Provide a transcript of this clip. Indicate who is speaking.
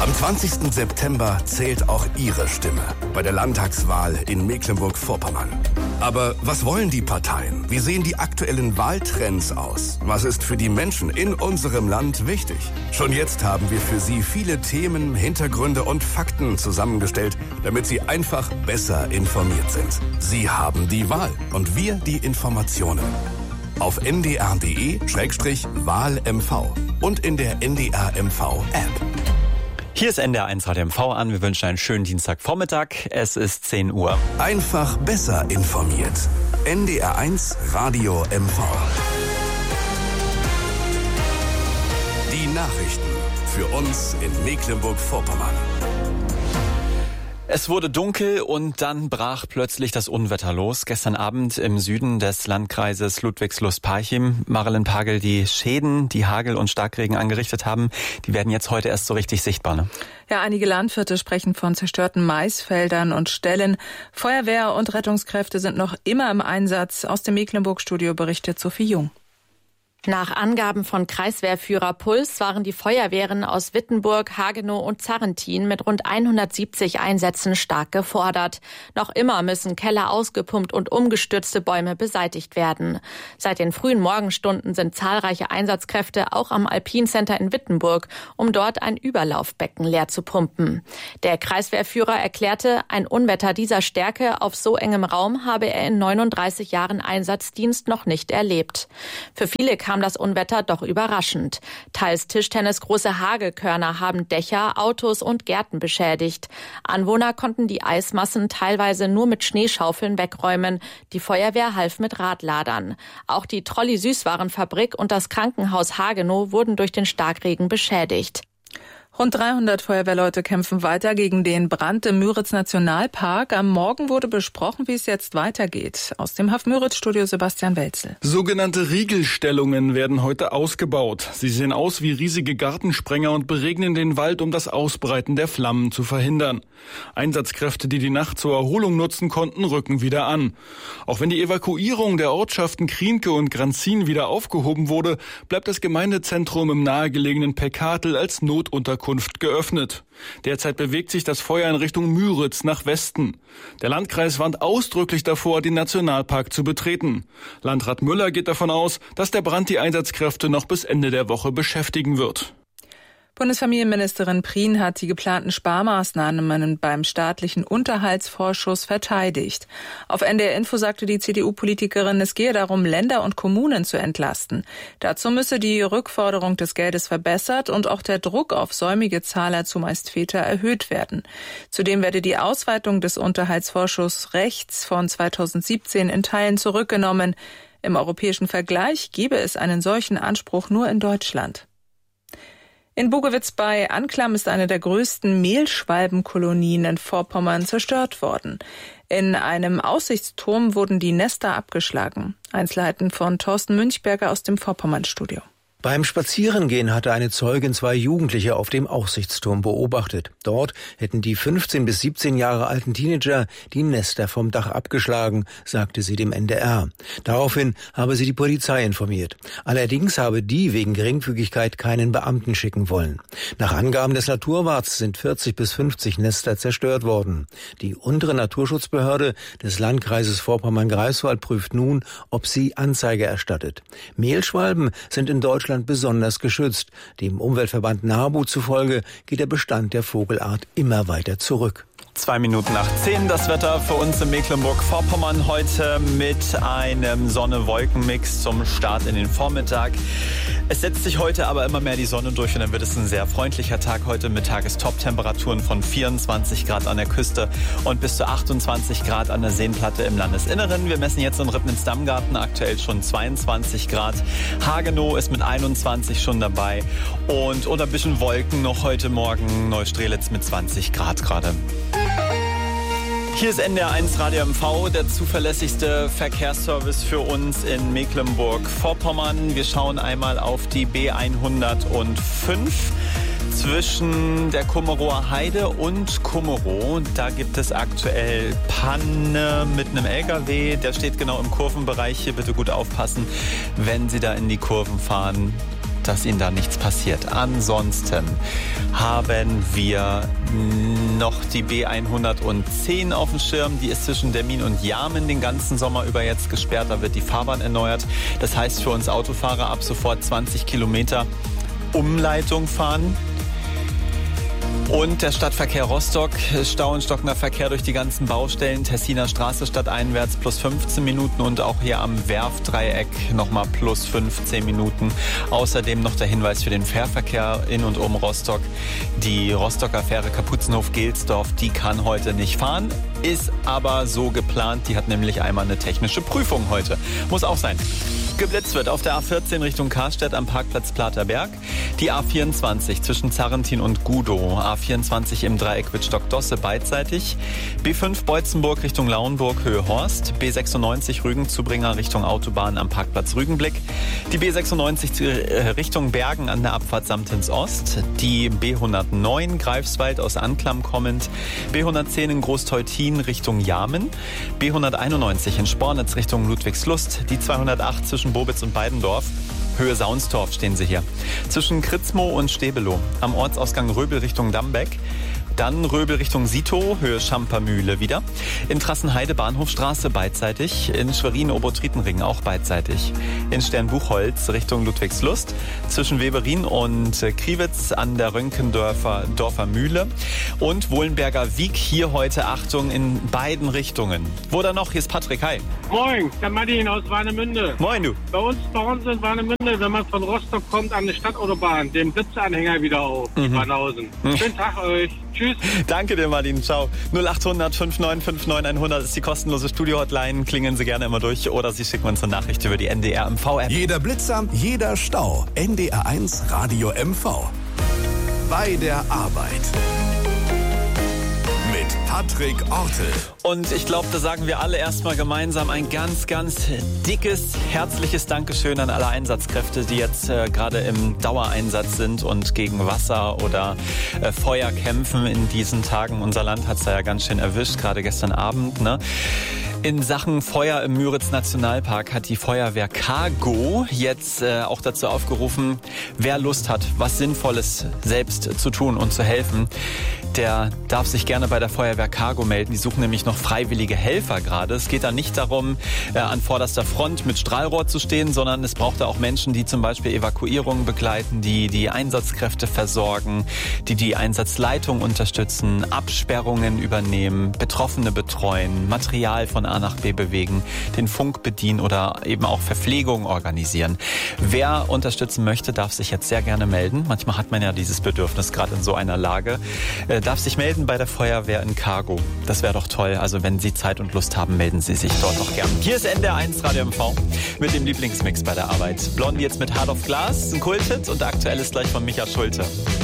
Speaker 1: Am 20. September zählt auch Ihre Stimme bei der Landtagswahl in Mecklenburg-Vorpommern. Aber was wollen die Parteien? Wie sehen die aktuellen Wahltrends aus? Was ist für die Menschen in unserem Land wichtig? Schon jetzt haben wir für Sie viele Themen, Hintergründe und Fakten zusammengestellt, damit Sie einfach besser informiert sind. Sie haben die Wahl und wir die Informationen. Auf ndr.de/WahlMV und in der NDR-MV-App.
Speaker 2: Hier ist NDR1 Radio MV an. Wir wünschen einen schönen Dienstagvormittag. Es ist 10 Uhr.
Speaker 1: Einfach besser informiert. NDR1 Radio MV. Die Nachrichten für uns in Mecklenburg-Vorpommern.
Speaker 2: Es wurde dunkel und dann brach plötzlich das Unwetter los. Gestern Abend im Süden des Landkreises Ludwigslust-Parchim. Marilyn Pagel, die Schäden, die Hagel und Starkregen angerichtet haben, die werden jetzt heute erst so richtig sichtbar, ne?
Speaker 3: Ja, einige Landwirte sprechen von zerstörten Maisfeldern und Ställen. Feuerwehr und Rettungskräfte sind noch immer im Einsatz. Aus dem Mecklenburg-Studio berichtet Sophie Jung.
Speaker 4: Nach Angaben von Kreiswehrführer Puls waren die Feuerwehren aus Wittenburg, Hagenow und Zarrentin mit rund 170 Einsätzen stark gefordert. Noch immer müssen Keller ausgepumpt und umgestürzte Bäume beseitigt werden. Seit den frühen Morgenstunden sind zahlreiche Einsatzkräfte auch am Alpincenter in Wittenburg, um dort ein Überlaufbecken leer zu pumpen. Der Kreiswehrführer erklärte, ein Unwetter dieser Stärke auf so engem Raum habe er in 39 Jahren Einsatzdienst noch nicht erlebt. Für viele kam das Unwetter doch überraschend. Teils tischtennisgroße Hagelkörner haben Dächer, Autos und Gärten beschädigt. Anwohner konnten die Eismassen teilweise nur mit Schneeschaufeln wegräumen. Die Feuerwehr half mit Radladern. Auch die Trolli-Süßwarenfabrik und das Krankenhaus Hagenow wurden durch den Starkregen beschädigt.
Speaker 3: Rund 300 Feuerwehrleute kämpfen weiter gegen den Brand im Müritz-Nationalpark. Am Morgen wurde besprochen, wie es jetzt weitergeht. Aus dem Haff-Müritz-Studio Sebastian Welzel.
Speaker 5: Sogenannte Riegelstellungen werden heute ausgebaut. Sie sehen aus wie riesige Gartensprenger und beregnen den Wald, um das Ausbreiten der Flammen zu verhindern. Einsatzkräfte, die die Nacht zur Erholung nutzen konnten, rücken wieder an. Auch wenn die Evakuierung der Ortschaften Krienke und Granzin wieder aufgehoben wurde, bleibt das Gemeindezentrum im nahegelegenen Peckatel als Notunterkunft geöffnet. Derzeit bewegt sich das Feuer in Richtung Müritz nach Westen. Der Landkreis warnt ausdrücklich davor, den Nationalpark zu betreten. Landrat Müller geht davon aus, dass der Brand die Einsatzkräfte noch bis Ende der Woche beschäftigen wird.
Speaker 3: Bundesfamilienministerin Prien hat die geplanten Sparmaßnahmen beim staatlichen Unterhaltsvorschuss verteidigt. Auf NDR Info sagte die CDU-Politikerin, es gehe darum, Länder und Kommunen zu entlasten. Dazu müsse die Rückforderung des Geldes verbessert und auch der Druck auf säumige Zahler, zumeist Väter, erhöht werden. Zudem werde die Ausweitung des Unterhaltsvorschussrechts von 2017 in Teilen zurückgenommen. Im europäischen Vergleich gebe es einen solchen Anspruch nur in Deutschland. In Bugewitz bei Anklam ist eine der größten Mehlschwalbenkolonien in Vorpommern zerstört worden. In einem Aussichtsturm wurden die Nester abgeschlagen. Einzelheiten von Thorsten Münchberger aus dem Vorpommern-Studio.
Speaker 6: Beim Spazierengehen hatte eine Zeugin 2 Jugendliche auf dem Aussichtsturm beobachtet. Dort hätten die 15 bis 17 Jahre alten Teenager die Nester vom Dach abgeschlagen, sagte sie dem NDR. Daraufhin habe sie die Polizei informiert. Allerdings habe die wegen Geringfügigkeit keinen Beamten schicken wollen. Nach Angaben des Naturwarts sind 40 bis 50 Nester zerstört worden. Die untere Naturschutzbehörde des Landkreises Vorpommern-Greifswald prüft nun, ob sie Anzeige erstattet. Mehlschwalben sind in Deutschland besonders geschützt. Dem Umweltverband NABU zufolge geht der Bestand der Vogelart immer weiter zurück.
Speaker 2: 9:02, das Wetter für uns in Mecklenburg-Vorpommern heute mit einem Sonne-Wolken-Mix zum Start in den Vormittag. Es setzt sich heute aber immer mehr die Sonne durch und dann wird es ein sehr freundlicher Tag heute mit Tagestop-Temperaturen von 24 Grad an der Küste und bis zu 28 Grad an der Seenplatte im Landesinneren. Wir messen jetzt in Rippnitz-Dammgarten aktuell schon 22 Grad. Hagenow ist mit 21 schon dabei und unter ein bisschen Wolken noch heute Morgen Neustrelitz mit 20 Grad gerade. Hier ist NDR1 Radio MV, der zuverlässigste Verkehrsservice für uns in Mecklenburg-Vorpommern. Wir schauen einmal auf die B105 zwischen der Kummerower Heide und Kummerow. Da gibt es aktuell Panne mit einem LKW. Der steht genau im Kurvenbereich. Hier bitte gut aufpassen, wenn Sie da in die Kurven fahren. dass Ihnen da nichts passiert. Ansonsten haben wir noch die B110 auf dem Schirm. Die ist zwischen Demmin und Jarmen den ganzen Sommer über jetzt gesperrt. Da wird die Fahrbahn erneuert. Das heißt für uns Autofahrer ab sofort 20 Kilometer Umleitung fahren. Und der Stadtverkehr Rostock, Stau und stockender Verkehr durch die ganzen Baustellen, Tessiner Straße stadteinwärts plus 15 Minuten und auch hier am Werftdreieck nochmal plus 15 Minuten. Außerdem noch der Hinweis für den Fährverkehr in und um Rostock. Die Rostocker Fähre Kapuzenhof-Gelsdorf, die kann heute nicht fahren, ist aber so geplant. Die hat nämlich einmal eine technische Prüfung heute. Muss auch sein. Geblitzt wird auf der A14 Richtung Karstedt am Parkplatz Platerberg. Die A24 zwischen Zarrentin und Gudow. A24 im Dreieck Wittstock-Dosse beidseitig. B5 Beutzenburg Richtung Lauenburg Höhe Horst. B96 Rügen-Zubringer Richtung Autobahn am Parkplatz Rügenblick. Die B96 Richtung Bergen an der Abfahrt Samtens Ost. Die B109 Greifswald aus Anklam kommend. B110 in Großteutin Richtung Jarmen. B191 in Spornitz Richtung Ludwigslust. Die 208 zwischen Bobitz und Beidendorf. Höhe Saunstorf stehen sie hier. Zwischen Kritzmo und Stebelow. Am Ortsausgang Röbel Richtung Dambeck. Dann Röbel Richtung Sito, Höhe Schampermühle wieder. In Trassenheide Bahnhofstraße beidseitig. In Schwerin Obertrietenring auch beidseitig. In Sternbuchholz Richtung Ludwigslust. Zwischen Weberin und Kriwitz an der Rönkendorfer Mühle. Und Wohlenberger Wiek hier heute, Achtung, in beiden Richtungen. Wo da noch? Hier ist Patrick, hi.
Speaker 7: Moin, der Martin aus Warnemünde.
Speaker 2: Moin, du.
Speaker 7: Bei uns in Warnemünde, wenn man von Rostock kommt, an der Stadtautobahn, den Blitzanhänger wieder auf, Banausen. Schönen Tag euch. Tschüss.
Speaker 2: Danke dir, Martin. Ciao. 0800 5959 100 ist die kostenlose Studio-Hotline. Klingeln Sie gerne immer durch oder Sie schicken uns eine Nachricht über die NDR MV-App.
Speaker 1: Jeder Blitzer, jeder Stau. NDR1 Radio MV. Bei der Arbeit. Mit Patrick Ortel.
Speaker 2: Und ich glaube, da sagen wir alle erstmal gemeinsam ein ganz, ganz dickes, herzliches Dankeschön an alle Einsatzkräfte, die jetzt gerade im Dauereinsatz sind und gegen Wasser oder Feuer kämpfen in diesen Tagen. Unser Land hat es da ja ganz schön erwischt, gerade gestern Abend, ne? In Sachen Feuer im Müritz-Nationalpark hat die Feuerwehr Cargo jetzt auch dazu aufgerufen, wer Lust hat, was Sinnvolles selbst zu tun und zu helfen, der darf sich gerne bei der Feuerwehr Cargo melden. Die suchen nämlich noch freiwillige Helfer gerade. Es geht da nicht darum, an vorderster Front mit Strahlrohr zu stehen, sondern es braucht da auch Menschen, die zum Beispiel Evakuierungen begleiten, die die Einsatzkräfte versorgen, die die Einsatzleitung unterstützen, Absperrungen übernehmen, Betroffene betreuen, Material von A nach B bewegen, den Funk bedienen oder eben auch Verpflegung organisieren. Wer unterstützen möchte, darf sich jetzt sehr gerne melden. Manchmal hat man ja dieses Bedürfnis gerade in so einer Lage. Darf sich melden bei der Feuerwehr in Cargo. Das wäre doch toll. Also wenn Sie Zeit und Lust haben, melden Sie sich dort doch gern. Hier ist NDR1 Radio MV mit dem Lieblingsmix bei der Arbeit. Blondie jetzt mit Heart of Glass, ein Kulthit und aktuell ist gleich von Micha Schulte.